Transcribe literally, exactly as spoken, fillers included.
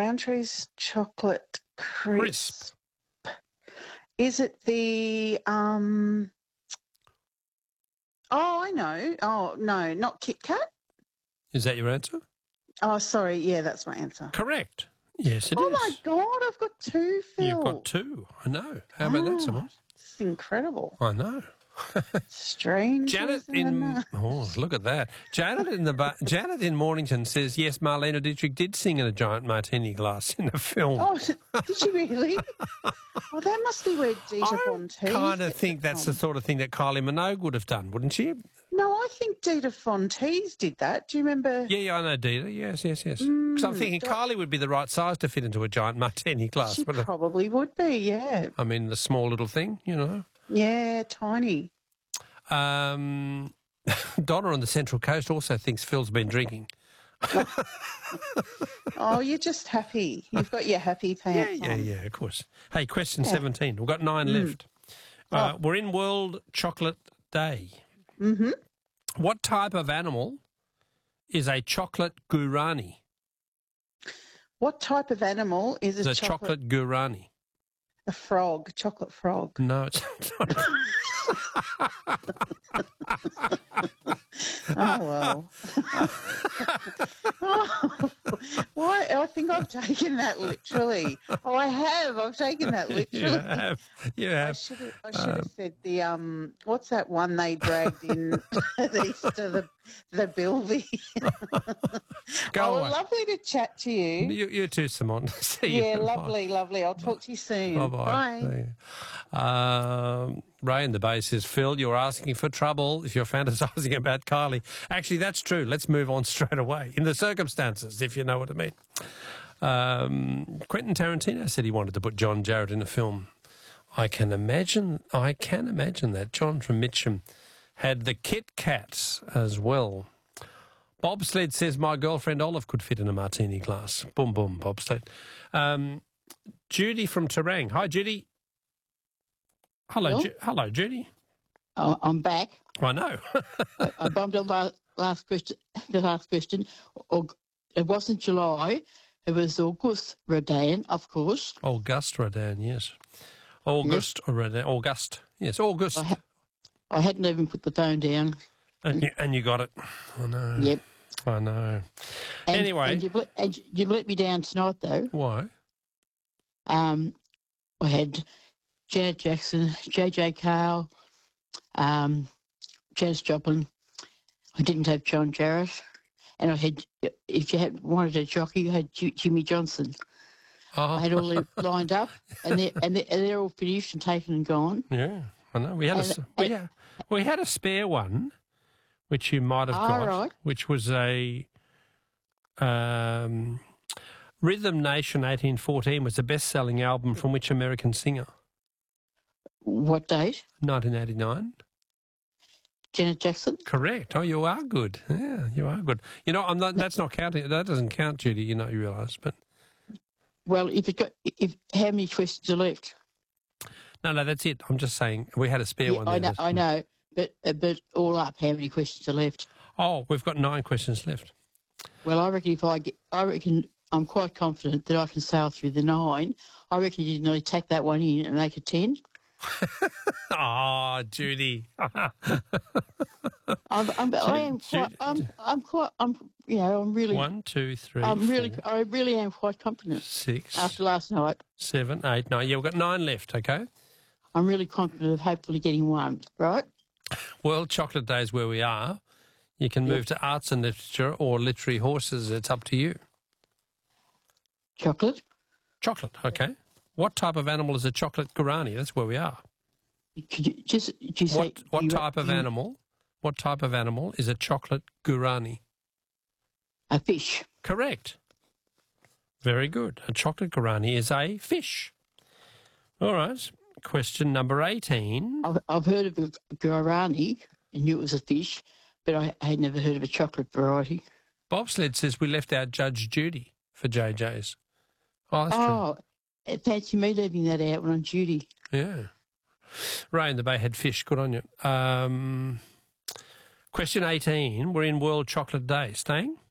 Rowntree's chocolate crisp. Crisp. Is it the um? Oh, I know. Oh no, not Kit Kat. Is that your answer? Oh, sorry. Yeah, that's my answer. Correct. Yes, it oh is. my God, I've got two, Phil. You've got two. I know. How about that, Simone? It's incredible. I know. Strange. Janet in in oh, look at that. Janet in the bu- Janet in Mornington says yes. Marlene Dietrich did sing in a giant martini glass in the film. Oh, did she really? Oh, that must be where Dita Von Teese. I kind of think that's from. the sort of thing that Kylie Minogue would have done, wouldn't she? No, I think Dita Von Teese did that. Do you remember? Yeah, yeah, I know Dita. Yes, yes, yes. Because mm, I'm thinking do Kylie would be the right size to fit into a giant martini glass. She probably would be. Yeah. I mean, the small little thing, you know. Yeah, tiny. Um, Donna on the Central Coast also thinks Phil's been drinking. Oh, you're just happy. You've got your happy pants Yeah, yeah, on. yeah, of course. Hey, question Yeah. seventeen. We've got nine Mm. left. Uh, Oh. We're in World Chocolate Day. Mm-hmm. What type of animal is a chocolate gurani? What type of animal is a The chocolate? chocolate gurani. A frog, chocolate frog. No, it's not. Oh, well. Oh, why? I think I've taken that literally. Oh, I have. I've taken that literally. You have. You I have. should have, I should have Um, said the, um, what's that one they dragged in the Easter, the, the Bilby? Go oh, away. lovely to chat to you. You, you too, Simone. See you. Yeah, lovely, lovely. I'll talk to you soon. Bye-bye. Bye. Um, Ray in the Bay says, Phil, you're asking for trouble if you're fantasising about Kylie. Actually, that's true. Let's move on straight away. In the circumstances, if you know what I mean. Um, Quentin Tarantino said he wanted to put John Jarrett in a film. I can imagine, I can imagine that. John from Mitcham had the Kit Kats as well. Bobsled says, my girlfriend Olive could fit in a martini glass. Boom, boom, Bobsled. Um, Judy from Terang. Hi, Judy. Hello, Hello, Ju- hello, Judy. Oh, I'm back. I know. I, I bumped on the last question. The last question. Or, it wasn't July. It was August Rodan, of course. August Rodan, yes. August yes. Rodan. August. Yes, August. I, ha- I hadn't even put the phone down. And you, and you got it. I know. Yep. I know. And, anyway. And you've, let, and you've let me down tonight, though. Why? Um, I had Janet Jackson, J J Cale, um, Janis Joplin. I didn't have John Jarrett. And I had, if you had wanted a jockey, you had J- Jimmy Johnson. Oh. I had all them lined up, and they're, and, they're, and they're all finished and taken and gone. Yeah, I know. We had, and, a, we, had, we had a spare one, which you might have got, right. which was a um, Rhythm Nation eighteen fourteen was the best-selling album from which American singer? What date? nineteen eighty-nine. Janet Jackson. Correct. Oh, you are good. Yeah, you are good. You know, I'm not. That's not counting. That doesn't count, Judy. You know, you realise, but well, if it got, if how many questions are left? No, no, that's it. I'm just saying we had a spare yeah, one. I there. know, I know, but uh, but all up, how many questions are left? Oh, we've got nine questions left. Well, I reckon if I get, I reckon I'm quite confident that I can sail through the nine. I reckon you nearly take that one in and make it ten. Oh, Judy. I'm, I'm, I am quite, I'm, I'm quite, I'm, you know, I'm really. One, two, three, I'm really, four, I really am quite confident. Six. After last night. Seven, eight, nine. Yeah, we've got nine left, okay? I'm really confident of hopefully getting one, right? World Chocolate Day is where we are. You can move yep. to arts and literature or literary horses. It's up to you. Chocolate? Chocolate, okay. What type of animal is a chocolate gurani? That's where we are. Could you just could you say what what you, type of you, animal? What type of animal is a chocolate gurani? A fish. Correct. Very good. A chocolate gurani is a fish. All right. Question number eighteen. I've, I've heard of a gurani and knew it was a fish, but I, I had never heard of a chocolate variety. Bobsled says we left out Judge Judy for J J's. Oh, that's oh, true. Fancy me leaving that out when on duty. Yeah. Ray in the Bay had fish. Good on you. Um, question eighteen. We're in World Chocolate Day. Staying?